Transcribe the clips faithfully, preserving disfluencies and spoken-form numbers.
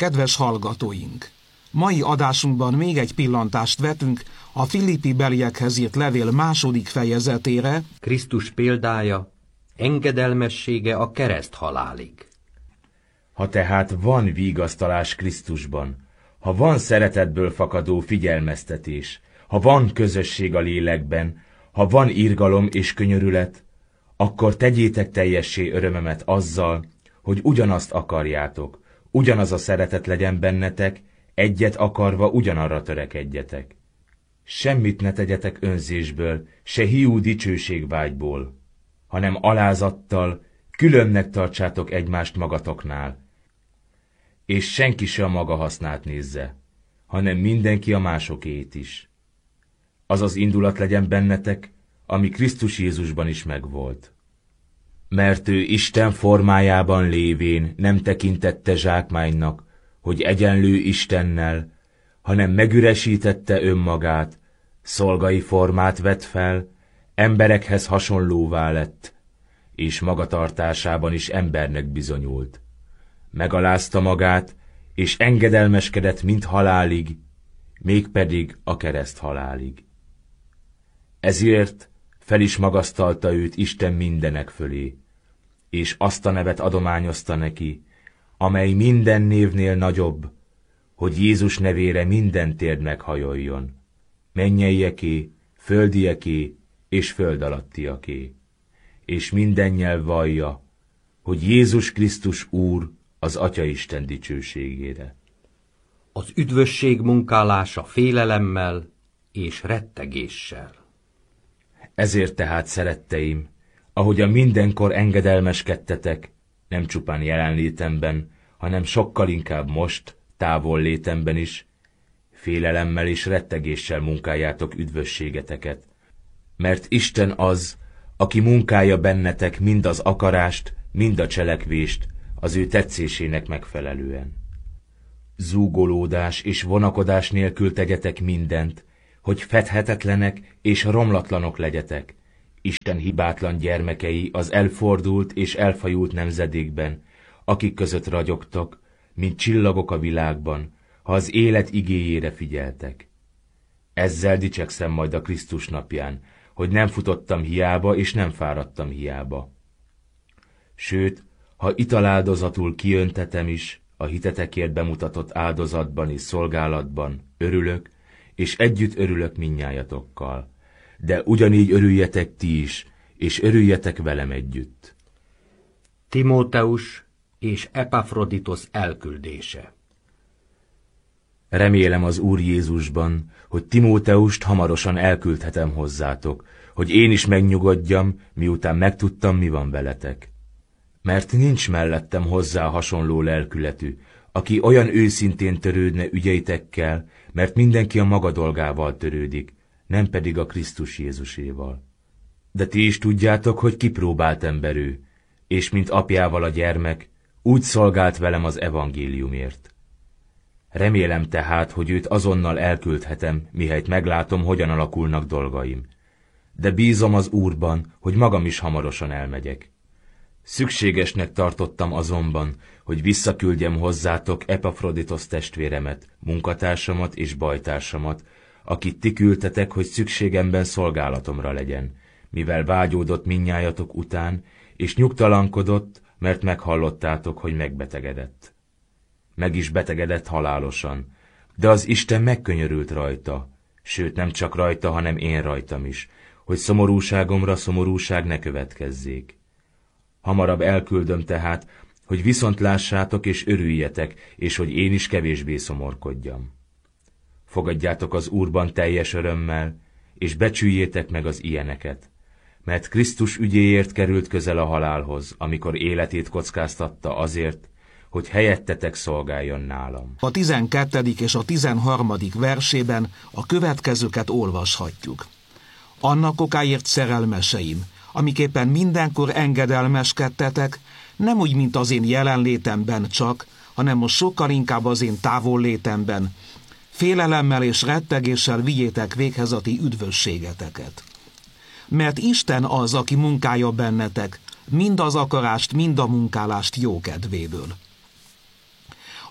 Kedves hallgatóink! Mai adásunkban még egy pillantást vetünk a Filippi beliekhez írt levél második fejezetére. Krisztus példája, engedelmessége a kereszt halálig. Ha tehát van vigasztalás Krisztusban, ha van szeretetből fakadó figyelmeztetés, ha van közösség a lélekben, ha van irgalom és könyörület, akkor tegyétek teljessé örömömet azzal, hogy ugyanazt akarjátok, ugyanaz a szeretet legyen bennetek, egyet akarva ugyanarra törekedjetek. Semmit ne tegyetek önzésből, se hiú dicsőségvágyból, hanem alázattal, különnek tartsátok egymást magatoknál, és senki se a maga hasznát nézze, hanem mindenki a másokét is. Az az indulat legyen bennetek, ami Krisztus Jézusban is megvolt. Mert ő Isten formájában lévén nem tekintette zsákmánynak, hogy egyenlő Istennel, hanem megüresítette önmagát, szolgai formát vett fel, emberekhez hasonlóvá lett, és magatartásában is embernek bizonyult. Megalázta magát, és engedelmeskedett mind halálig, mégpedig a kereszt halálig. Ezért fel is magasztalta őt Isten mindenek fölé, és azt a nevet adományozta neki, amely minden névnél nagyobb, hogy Jézus nevére minden térd meghajoljon, mennyeieké, földieké és föld alattiaké, és minden nyelv vallja, hogy Jézus Krisztus Úr az Atyaisten dicsőségére. Az üdvösség munkálása félelemmel és rettegéssel. Ezért tehát, szeretteim, ahogyan mindenkor engedelmeskedtetek, nem csupán jelenlétemben, hanem sokkal inkább most, távol létemben is, félelemmel és rettegéssel munkáljátok üdvösségeteket, mert Isten az, aki munkálja bennetek mind az akarást, mind a cselekvést, az ő tetszésének megfelelően. Zúgolódás és vonakodás nélkül tegyetek mindent, hogy fedhetetlenek és romlatlanok legyetek, Isten hibátlan gyermekei az elfordult és elfajult nemzedékben, akik között ragyogtok, mint csillagok a világban, ha az élet igéjére figyeltek. Ezzel dicsekszem majd a Krisztus napján, hogy nem futottam hiába és nem fáradtam hiába. Sőt, ha italáldozatul kiöntetem is, a hitetekért bemutatott áldozatban és szolgálatban örülök, és együtt örülök mindnyájatokkal. De ugyanígy örüljetek ti is, és örüljetek velem együtt. Timóteus és Epafroditos elküldése. Remélem az Úr Jézusban, hogy Timóteust hamarosan elküldhetem hozzátok, hogy én is megnyugodjam, miután megtudtam, mi van veletek. Mert nincs mellettem hozzá hasonló lelkületű, aki olyan őszintén törődne ügyeitekkel, mert mindenki a maga dolgával törődik, nem pedig a Krisztus Jézuséval. De ti is tudjátok, hogy kipróbált ember ő, és mint apjával a gyermek, úgy szolgált velem az evangéliumért. Remélem tehát, hogy őt azonnal elküldhetem, mihelyt meglátom, hogyan alakulnak dolgaim. De bízom az Úrban, hogy magam is hamarosan elmegyek. Szükségesnek tartottam azonban, hogy visszaküldjem hozzátok Epafroditos testvéremet, munkatársamat és bajtársamat, akit ti küldtetek, hogy szükségemben szolgálatomra legyen, mivel vágyódott mindnyájatok után, és nyugtalankodott, mert meghallottátok, hogy megbetegedett. Meg is betegedett halálosan, de az Isten megkönyörült rajta, sőt nem csak rajta, hanem én rajtam is, hogy szomorúságomra szomorúság ne következzék. Hamarabb elküldöm tehát, hogy viszont lássátok és örüljetek, és hogy én is kevésbé szomorkodjam. Fogadjátok az Úrban teljes örömmel, és becsüljétek meg az ilyeneket, mert Krisztus ügyéért került közel a halálhoz, amikor életét kockáztatta azért, hogy helyettetek szolgáljon nálam. A tizenkettedik és a tizenharmadik versében a következőket olvashatjuk. Annak okáért, szerelmeseim, amiképpen mindenkor engedelmeskedtetek, nem úgy, mint az én jelenlétemben csak, hanem most sokkal inkább az én távollétemben. Félelemmel és rettegéssel vigyétek véghez a ti üdvösségeteket. Mert Isten az, aki munkálja bennetek, mind az akarást, mind a munkálást jókedvéből.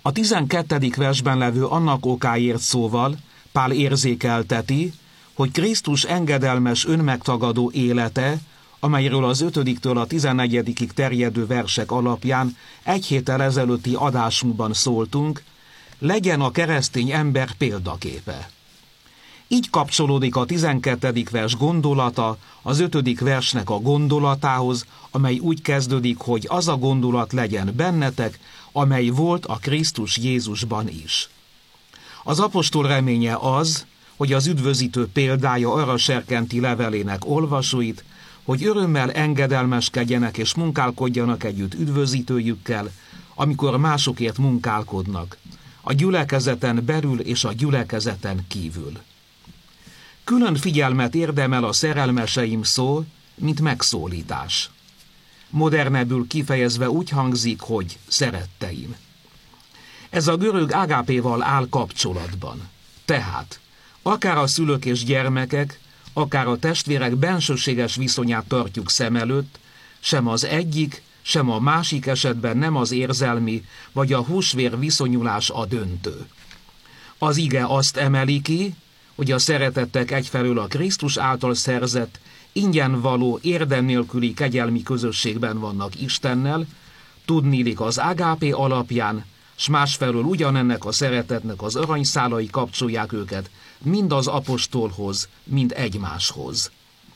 A tizenkettedik versben levő annak okáért szóval Pál érzékelteti, hogy Krisztus engedelmes önmegtagadó élete, amelyről az ötödiktől a tizennegyedikig terjedő versek alapján egy héttel ezelőtti adásunkban szóltunk, legyen a keresztény ember példaképe. Így kapcsolódik a tizenkettedik vers gondolata az ötödik versnek a gondolatához, amely úgy kezdődik, hogy az a gondolat legyen bennetek, amely volt a Krisztus Jézusban is. Az apostol reménye az, hogy az üdvözítő példája arra serkenti levelének olvasóit, hogy örömmel engedelmeskedjenek és munkálkodjanak együtt üdvözítőjükkel, amikor másokért munkálkodnak, a gyülekezeten belül és a gyülekezeten kívül. Külön figyelmet érdemel a szerelmeseim szó, mint megszólítás. Modernebbül kifejezve úgy hangzik, hogy szeretteim. Ez a görög ágápéval áll kapcsolatban. Tehát, akár a szülők és gyermekek, akár a testvérek bensőséges viszonyát tartjuk szem előtt, sem az egyik, sem a másik esetben nem az érzelmi vagy a húsvér viszonyulás a döntő. Az ige azt emeli ki, hogy a szeretettek egyfelől a Krisztus által szerzett, ingyen való, érdem nélküli kegyelmi közösségben vannak Istennel, tudniillik az ágápé alapján, s másfelől ugyanennek a szeretetnek az aranyszálai kapcsolják őket, mind az apostolhoz, mind egymáshoz.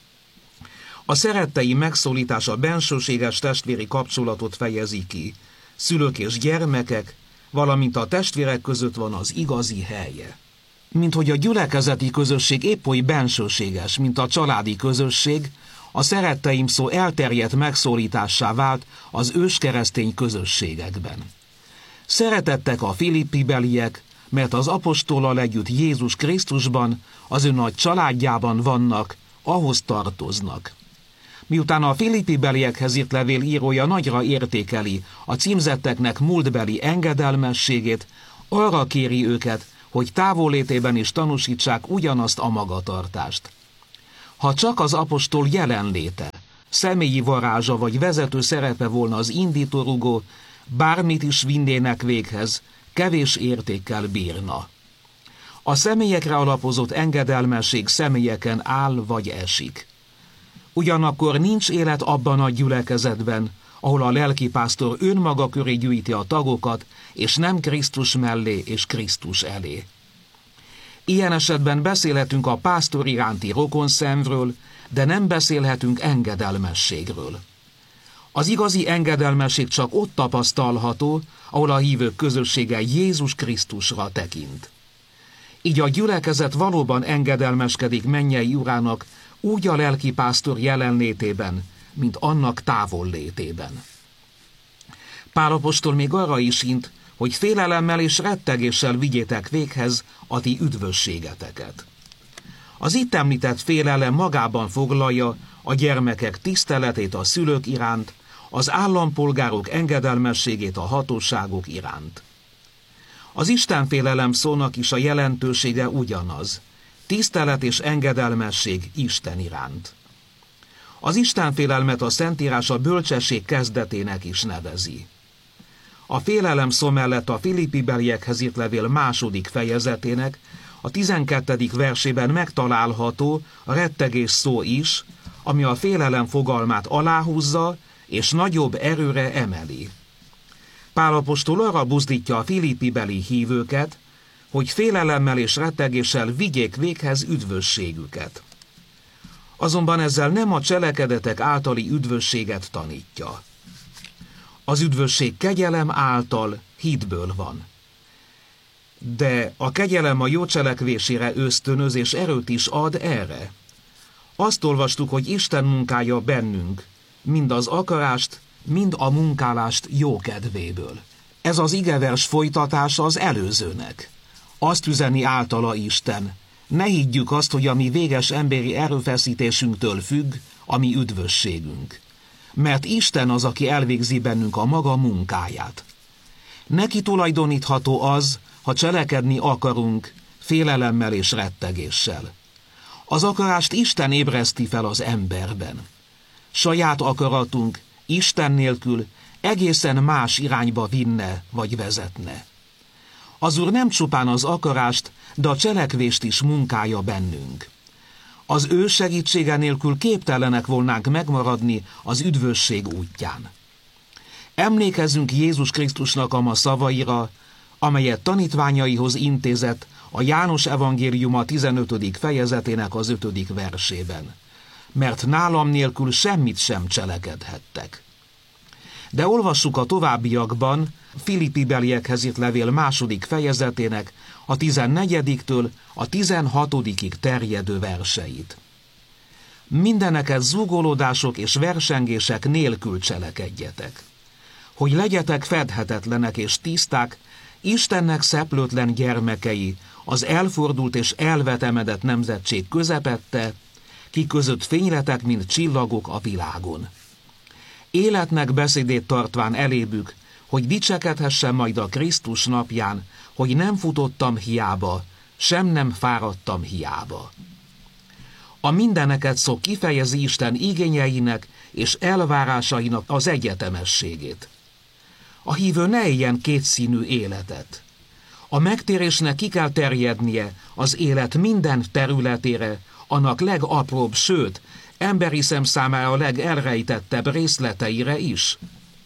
A szerettei megszólítása bensőséges testvéri kapcsolatot fejezi ki. Szülők és gyermekek, valamint a testvérek között van az igazi helye. Mint hogy a gyülekezeti közösség épp oly bensőséges, mint a családi közösség, a szeretteim szó elterjedt megszólítássá vált az őskeresztény közösségekben. Szeretettek a filippibeliek, mert az apostollal együtt Jézus Krisztusban, az ő nagy családjában vannak, ahhoz tartoznak. Miután a filippibeliekhez írt levél írója nagyra értékeli a címzetteknek múltbeli engedelmességét, arra kéri őket, hogy távollétében is tanúsítsák ugyanazt a magatartást. Ha csak az apostol jelenléte, személyi varázsa vagy vezető szerepe volna az indítórugó, bármit is vinnének véghez, kevés értékkel bírna. A személyekre alapozott engedelmesség személyeken áll vagy esik. Ugyanakkor nincs élet abban a gyülekezetben, ahol a lelkipásztor önmaga köré gyűjti a tagokat, és nem Krisztus mellé és Krisztus elé. Ilyen esetben beszélhetünk a pásztor iránti rokonszenvről, de nem beszélhetünk engedelmességről. Az igazi engedelmesség csak ott tapasztalható, ahol a hívők közössége Jézus Krisztusra tekint. Így a gyülekezet valóban engedelmeskedik mennyei urának úgy a lelkipásztor jelenlétében, mint annak távollétében. Pál apostol még arra is int, hogy félelemmel és rettegéssel vigyétek véghez a ti üdvösségeteket. Az itt említett félelem magában foglalja a gyermekek tiszteletét a szülők iránt, az állampolgárok engedelmességét a hatóságok iránt. Az istenfélelem szónak is a jelentősége ugyanaz, tisztelet és engedelmesség Isten iránt. Az istenfélelmet a Szentírás a bölcsesség kezdetének is nevezi. A félelem szó mellett a filippibeliekhez írt levél második fejezetének, a tizenkettedik versében megtalálható a rettegés szó is, ami a félelem fogalmát aláhúzza és nagyobb erőre emeli. Pál apostol arra buzdítja a filippibeli hívőket, hogy félelemmel és rettegéssel vigyék véghez üdvösségüket. Azonban ezzel nem a cselekedetek általi üdvösséget tanítja. Az üdvösség kegyelem által, hitből van. De a kegyelem a jó cselekvésére ösztönöz és erőt is ad erre. Azt olvastuk, hogy Isten munkája bennünk, mind az akarást, mind a munkálást jó kedvéből. Ez az igevers folytatása az előzőnek. Azt üzeni általa Isten, ne higgyük azt, hogy a mi véges emberi erőfeszítésünktől függ a mi üdvösségünk. Mert Isten az, aki elvégzi bennünk a maga munkáját. Neki tulajdonítható az, ha cselekedni akarunk, félelemmel és rettegéssel. Az akarást Isten ébreszti fel az emberben. Saját akaratunk Isten nélkül egészen más irányba vinne vagy vezetne. Az Úr nem csupán az akarást, de a cselekvést is munkálja bennünk. Az ő segítsége nélkül képtelenek volnánk megmaradni az üdvösség útján. Emlékezzünk Jézus Krisztusnak a ma szavaira, amelyet tanítványaihoz intézett a János evangéliuma tizenötödik fejezetének az ötödik versében. Mert nálam nélkül semmit sem cselekedhettek. De olvassuk a továbbiakban Filippi-beliekhez írt levél második fejezetének a tizennegyediktől a tizenhatodikig terjedő verseit. Mindeneket zúgolódások és versengések nélkül cselekedjetek, hogy legyetek fedhetetlenek és tiszták, Istennek szeplőtlen gyermekei, az elfordult és elvetemedett nemzetség közepette, ki között fényletek, mint csillagok a világon. Életnek beszédét tartván elébük, hogy dicsekedhessen majd a Krisztus napján, hogy nem futottam hiába, sem nem fáradtam hiába. A mindeneket szó kifejezi Isten igényeinek és elvárásainak az egyetemességét. A hívő ne éljen kétszínű életet. A megtérésnek ki kell terjednie az élet minden területére, annak legapróbb, sőt, emberi szem számára a legelrejtettebb részleteire is.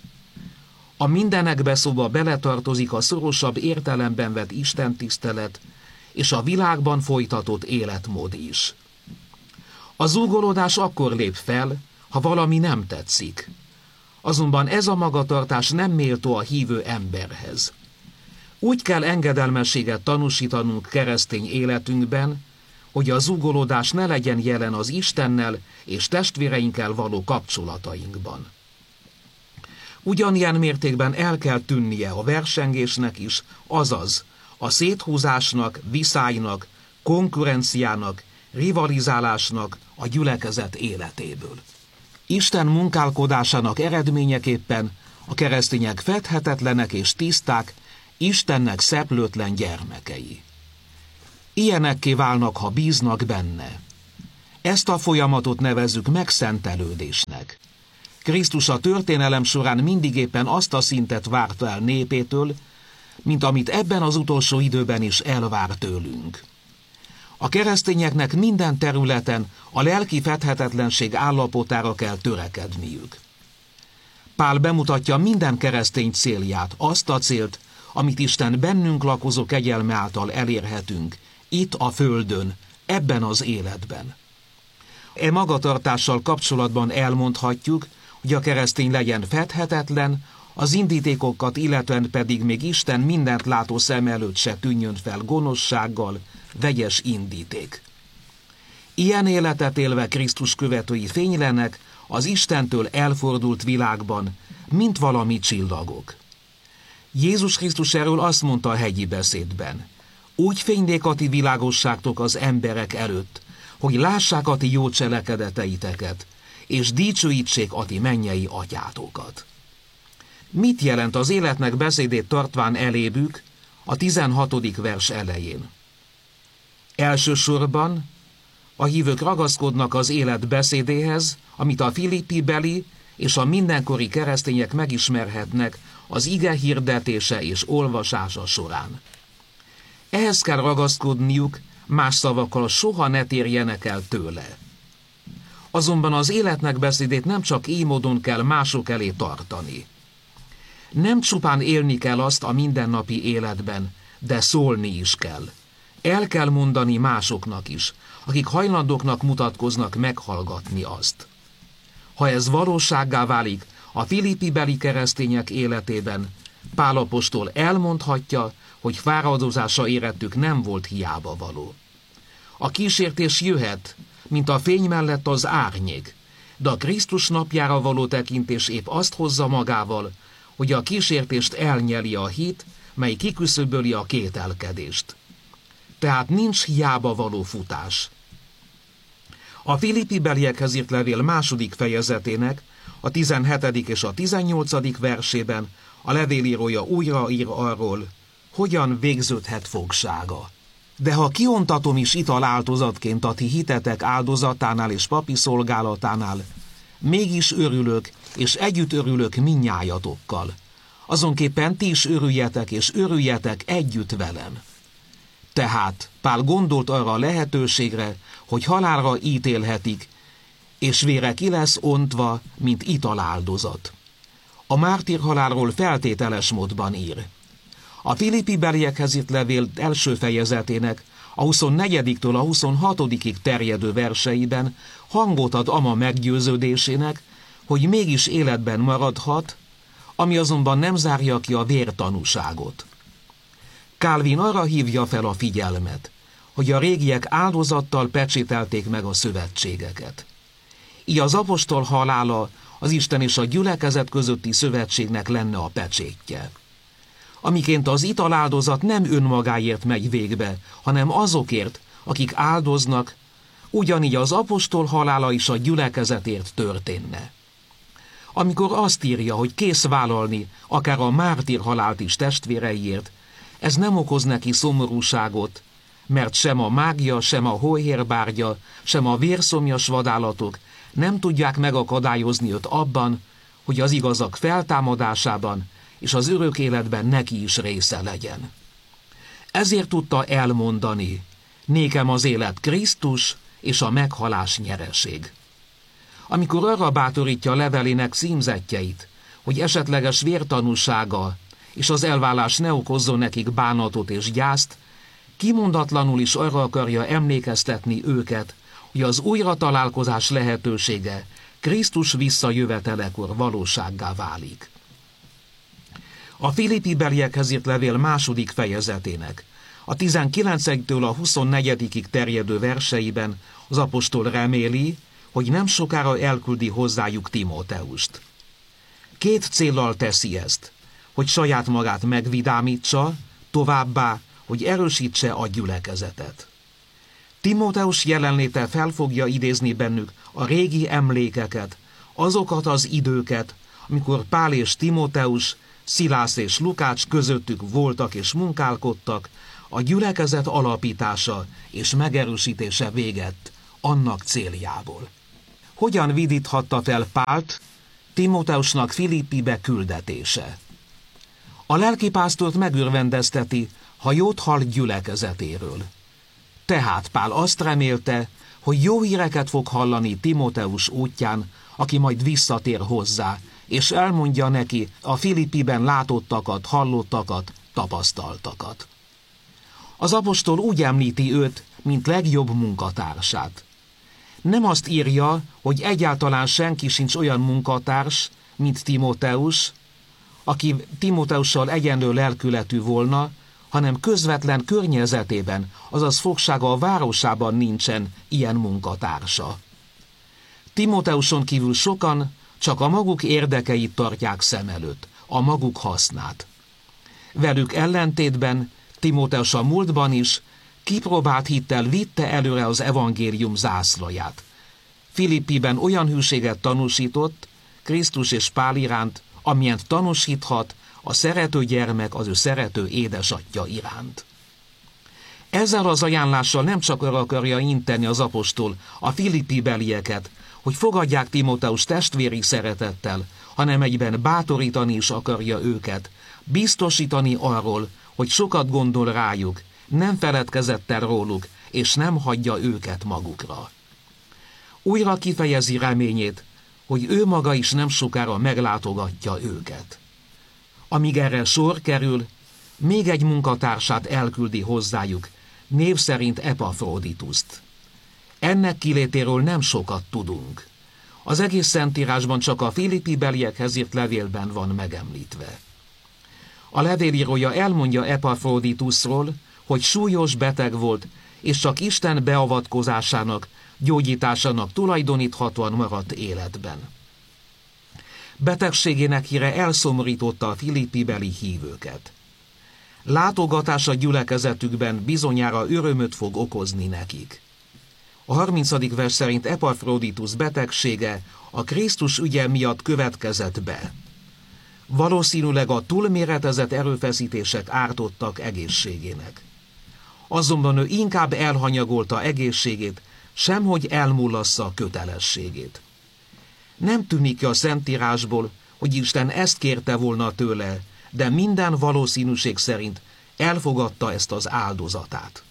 A mindenekbe szóba beletartozik a szorosabb értelemben vett istentisztelet és a világban folytatott életmód is. A zúgolódás akkor lép fel, ha valami nem tetszik. Azonban ez a magatartás nem méltó a hívő emberhez. Úgy kell engedelmességet tanúsítanunk keresztény életünkben, hogy a zúgolódás ne legyen jelen az Istennel és testvéreinkkel való kapcsolatainkban. Ugyanilyen mértékben el kell tűnnie a versengésnek is, azaz a széthúzásnak, viszálynak, konkurenciának, rivalizálásnak a gyülekezet életéből. Isten munkálkodásának eredményeképpen a keresztények fedhetetlenek és tiszták, Istennek szeplőtlen gyermekei. Ilyenekké válnak, ha bíznak benne. Ezt a folyamatot nevezzük megszentelődésnek. Krisztus a történelem során mindig éppen azt a szintet várta el népétől, mint amit ebben az utolsó időben is elvár tőlünk. A keresztényeknek minden területen a lelki fedhetetlenség állapotára kell törekedniük. Pál bemutatja minden keresztény célját, azt a célt, amit Isten bennünk lakozó kegyelme által elérhetünk, itt a földön, ebben az életben. E magatartással kapcsolatban elmondhatjuk, hogy a keresztény legyen fedhetetlen, az indítékokat illetően pedig még Isten mindent látó szem előtt se tűnjön fel gonoszsággal, vegyes indíték. Ilyen életet élve Krisztus követői fénylenek az Istentől elfordult világban, mint valami csillagok. Jézus Krisztus erről azt mondta a hegyi beszédben: úgy fénylik a ti világosságtok az emberek előtt, hogy lássák a ti jó cselekedeteiteket, és dicsőítsék a ti mennyei atyátokat. Mit jelent az életnek beszédét tartván elébük a tizenhatodik vers elején? Elsősorban a hívők ragaszkodnak az élet beszédéhez, amit a Filippi-beli és a mindenkori keresztények megismerhetnek az ige hirdetése és olvasása során. Ehhez kell ragaszkodniuk, más szavakkal soha ne térjenek el tőle. Azonban az életnek beszédét nem csak így módon kell mások elé tartani. Nem csupán élni kell azt a mindennapi életben, de szólni is kell. El kell mondani másoknak is, akik hajlandóknak mutatkoznak meghallgatni azt. Ha ez valósággá válik a Filippi-beli keresztények életében, Pál apostol elmondhatja, hogy fáradozása érettük nem volt hiába való. A kísértés jöhet, mint a fény mellett az árnyék, de a Krisztus napjára való tekintés épp azt hozza magával, hogy a kísértést elnyeli a hit, mely kiküszöböli a kételkedést. Tehát nincs hiába való futás. A Filippi-beliekhez írt levél második fejezetének, a tizenhetedik és a tizennyolcadik versében a levélírója újra ír arról, hogyan végződhet fogsága. De ha kiontatom is ital áldozatként a ti hitetek áldozatánál és papi szolgálatánál, mégis örülök, és együtt örülök mindnyájatokkal. azonképpen ti is örüljetek, és örüljetek együtt velem. Tehát Pál gondolt arra a lehetőségre, hogy halálra ítélhetik, és vére ki lesz ontva, mint italáldozat. A mártírhalálról feltételes módban ír. A Filippi beliekhez írt levél első fejezetének a huszonnegyediktől a huszonhatodikig terjedő verseiben hangot ad ama meggyőződésének, hogy mégis életben maradhat, ami azonban nem zárja ki a vértanúságot. Calvin arra hívja fel a figyelmet, hogy a régiek áldozattal pecsételték meg a szövetségeket. Így az apostol halála az Isten és a gyülekezet közötti szövetségnek lenne a pecsétje. Amiként az italáldozat nem önmagáért megy végbe, hanem azokért, akik áldoznak, ugyanígy az apostol halála is a gyülekezetért történne. Amikor azt írja, hogy kész vállalni akár a mártír halált is testvéreiért, ez nem okoz neki szomorúságot, mert sem a mágia, sem a hóhérbárgya, sem a vérszomjas vadállatok nem tudják megakadályozni őt abban, hogy az igazak feltámadásában és az örök életben neki is része legyen. Ezért tudta elmondani, nékem az élet Krisztus és a meghalás nyereség. Amikor arra bátorítja levelének címzettjeit, hogy esetleges vértanúsága és az elválás ne okozzon nekik bánatot és gyászt, kimondatlanul is arra akarja emlékeztetni őket, hogy az újratalálkozás lehetősége Krisztus visszajövetelekor valósággá válik. A Filippi beliekhez írt levél második fejezetének a tizenkilencediktől a huszonnegyedikig terjedő verseiben az apostol reméli, hogy nem sokára elküldi hozzájuk Timóteust. Két céllal teszi ezt, hogy saját magát megvidámítsa, továbbá, hogy erősítse a gyülekezetet. Timóteus jelenléte fel fogja idézni bennük a régi emlékeket, azokat az időket, amikor Pál és Timóteus, Szilász és Lukács közöttük voltak és munkálkodtak, a gyülekezet alapítása és megerősítése végett annak céljából. Hogyan vidíthatta fel Pált Timóteusnak Filippibe küldetése? A lelkipásztort megörvendezteti, ha jót hall gyülekezetéről. Tehát Pál azt remélte, hogy jó híreket fog hallani Timóteus útján, aki majd visszatér hozzá, és elmondja neki a Filippiben látottakat, hallottakat, tapasztaltakat. Az apostol úgy említi őt, mint legjobb munkatársát. Nem azt írja, hogy egyáltalán senki sincs olyan munkatárs, mint Timóteus, aki Timóteussal egyenlő lelkületű volna, hanem közvetlen környezetében, azaz fogsága a városában nincsen ilyen munkatársa. Timóteuson kívül sokan csak a maguk érdekeit tartják szem előtt, a maguk hasznát. Velük ellentétben Timóteus a múltban is kipróbált hittel vitte előre az evangélium zászlaját. Filippiben olyan hűséget tanúsított Krisztus és Pál iránt, amilyent tanúsíthat a szerető gyermek az ő szerető édesatya iránt. Ezzel az ajánlással nem csak arra akarja inteni az apostol a Filippi belieket, hogy fogadják Timóteus testvéri szeretettel, hanem egyben bátorítani is akarja őket, biztosítani arról, hogy sokat gondol rájuk, nem feledkezett el róluk, és nem hagyja őket magukra. Újra kifejezi reményét, hogy ő maga is nem sokára meglátogatja őket. Amíg erre sor kerül, még egy munkatársát elküldi hozzájuk, név szerint Epafrodituszt. Ennek kilétéről nem sokat tudunk. Az egész Szentírásban csak a Filippi beliekhez írt levélben van megemlítve. A levélírója elmondja Epafroditusról, hogy súlyos beteg volt, és csak Isten beavatkozásának, gyógyításának tulajdoníthatóan maradt életben. Betegségének híre elszomorította a Filippi beli hívőket. Látogatása gyülekezetükben bizonyára örömöt fog okozni nekik. A harmincadik vers szerint Epafroditus betegsége a Krisztus ügye miatt következett be. Valószínűleg a túlméretezett erőfeszítések ártottak egészségének. Azonban ő inkább elhanyagolta egészségét, semhogy elmullassza a kötelességét. Nem tűnik ki a Szentírásból, hogy Isten ezt kérte volna tőle, de minden valószínűség szerint elfogadta ezt az áldozatát.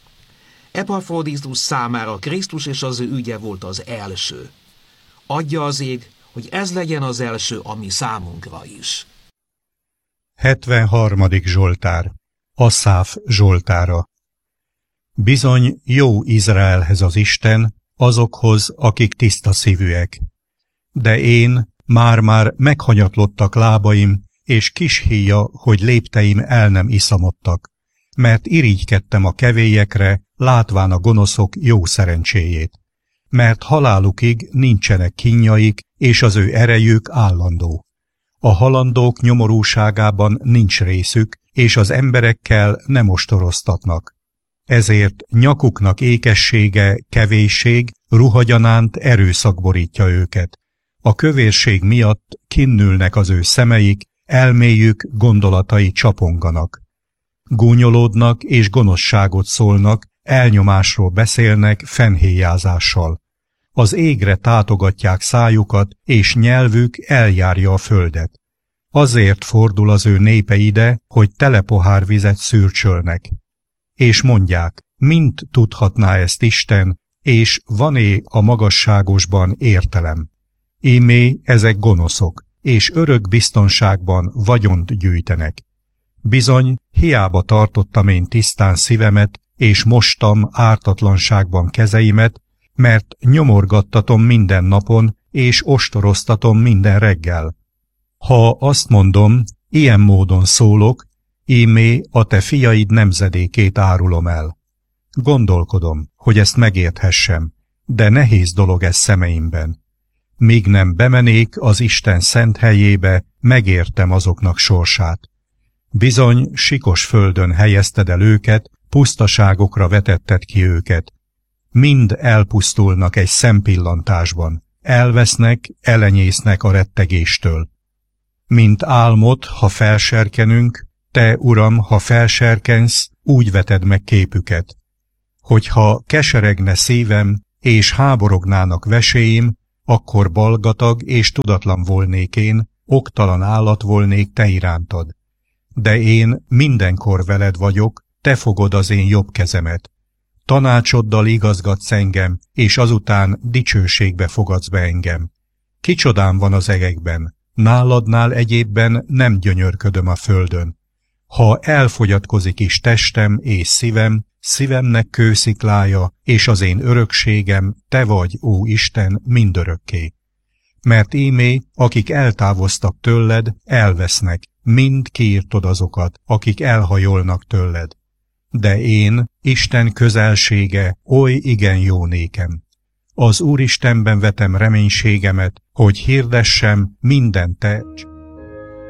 Epafroditus számára Krisztus és az ő ügye volt az első. Adja az ég, hogy ez legyen az első, ami számunkra is. hetvenharmadik Zsoltár. Asszáf Zsoltára. Bizony jó Izraelhez az Isten, azokhoz, akik tiszta szívűek. De én, már-már meghanyatlottak lábaim, és kis híja, hogy lépteim el nem iszamodtak, mert irigykedtem a kevélyekre, látván a gonoszok jó szerencséjét. Mert halálukig nincsenek kínjaik, és az ő erejük állandó. A halandók nyomorúságában nincs részük, és az emberekkel nem ostoroztatnak. Ezért nyakuknak ékessége, kevésség, ruhagyanánt erőszak borítja őket. A kövérség miatt kinnülnek az ő szemeik, elméjük, gondolatai csaponganak. Gúnyolódnak és gonoszságot szólnak, elnyomásról beszélnek fennhéjázással. Az égre tátogatják szájukat, és nyelvük eljárja a földet. Azért fordul az ő népe ide, hogy tele pohár vizet szürcsölnek. És mondják, mint tudhatná ezt Isten, és van-e a magasságosban értelem. Ímé ezek gonoszok, és örök biztonságban vagyont gyűjtenek. Bizony, hiába tartottam én tisztán szívemet, és mostam ártatlanságban kezeimet, mert nyomorgattatom minden napon, és ostoroztatom minden reggel. Ha azt mondom, ilyen módon szólok, ímé a te fiaid nemzedékét árulom el. Gondolkodom, hogy ezt megérthessem, de nehéz dolog ez szemeimben. Míg nem bemenék az Isten szent helyébe, megértem azoknak sorsát. Bizony, sikos földön helyezted el őket, pusztaságokra vetetted ki őket. Mind elpusztulnak egy szempillantásban, elvesznek, elenyésznek a rettegéstől. Mint álmot, ha felserkenünk, te, Uram, ha felserkensz, úgy veted meg képüket. Hogyha keseregne szívem, és háborognának veséim, akkor balgatag és tudatlan volnék én, oktalan állat volnék te irántad. De én mindenkor veled vagyok, te fogod az én jobb kezemet. Tanácsoddal igazgatsz engem, és azután dicsőségbe fogadsz be engem. Kicsodám van az egekben, náladnál egyébben nem gyönyörködöm a földön. Ha elfogyatkozik is testem és szívem, szívemnek kősziklája, és az én örökségem, te vagy, ó Isten, mindörökké. Mert ímé, akik eltávoztak tőled, elvesznek, mind kiírtod azokat, akik elhajolnak tőled. De én, Isten közelsége, oly igen jó nékem. Az Úristenben vetem reménységemet, hogy hirdessem minden te